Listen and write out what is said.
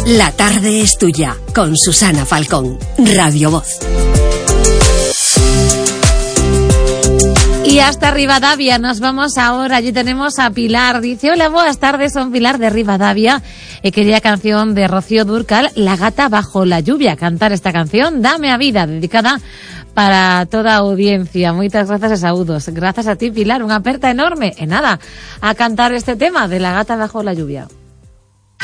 La tarde es tuya, con Susana Falcón, Radio Voz. Y hasta Rivadavia nos vamos ahora. Allí tenemos a Pilar. Dice: hola, buenas tardes, son Pilar de Rivadavia. Quería canción de Rocío Dúrcal, La gata bajo la lluvia. Cantar esta canción, Dame a vida, dedicada para toda audiencia. Muchas gracias, Esaudos. Gracias a ti, Pilar, una aperta enorme. En nada, a cantar este tema de La gata bajo la lluvia.